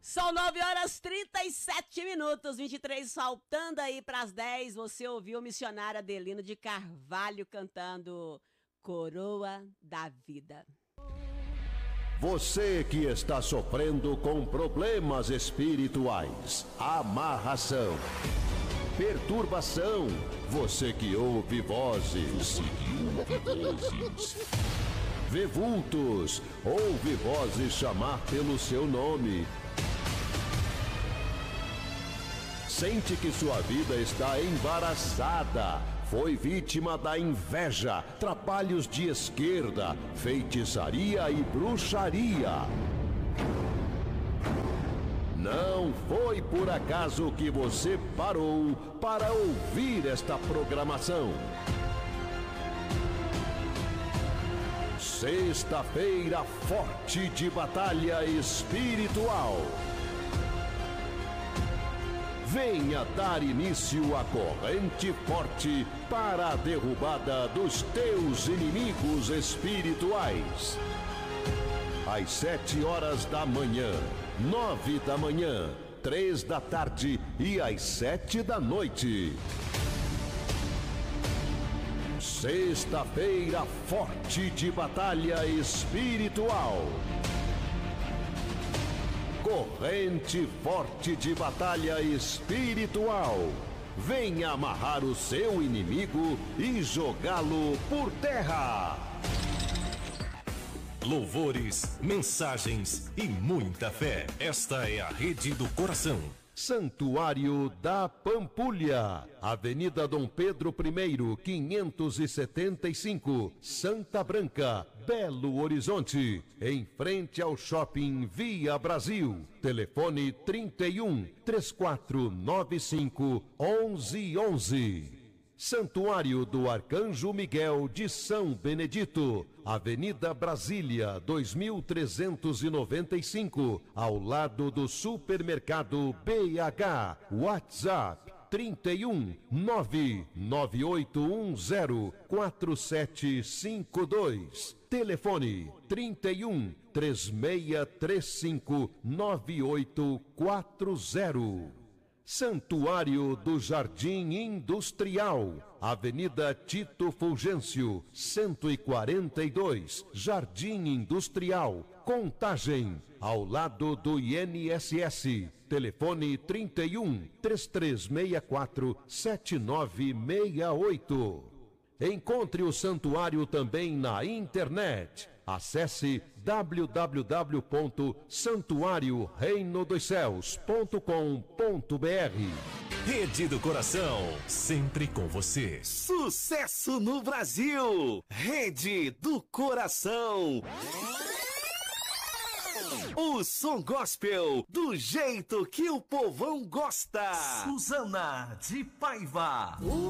São 9h37, 23, faltando aí para as 10. Você ouviu o missionário Adelino de Carvalho cantando Coroa da Vida. Você que está sofrendo com problemas espirituais, amarração, perturbação, você que ouve vozes, vê vultos, ouve vozes chamar pelo seu nome. Sente que sua vida está embaraçada, foi vítima da inveja, trabalhos de esquerda, feitiçaria e bruxaria. Não foi por acaso que você parou para ouvir esta programação. Sexta-feira forte de batalha espiritual. Venha dar início à corrente forte para a derrubada dos teus inimigos espirituais. Às 7h da manhã, 9 da manhã, 3 da tarde e às 7 da noite. Sexta-feira forte de batalha espiritual. Corrente forte de batalha espiritual. Venha amarrar o seu inimigo e jogá-lo por terra. Louvores, mensagens e muita fé. Esta é a Rede do Coração. Santuário da Pampulha, Avenida Dom Pedro I, 575, Santa Branca, Belo Horizonte, em frente ao Shopping Via Brasil. Telefone 31 3495 1111. Santuário do Arcanjo Miguel de São Benedito, Avenida Brasília, 2395, ao lado do Supermercado BH. WhatsApp 31 99810 4752. Telefone 31 3635 9840. Santuário do Jardim Industrial, Avenida Tito Fulgêncio, 142, Jardim Industrial, Contagem, ao lado do INSS. Telefone 31 3364 7968. Encontre o santuário também na internet. Acesse www.santuarioreinodosscéus.com.br. Rede do Coração, sempre com você. Sucesso no Brasil. Rede do Coração. O som gospel do jeito que o povão gosta. Suzana de Paiva.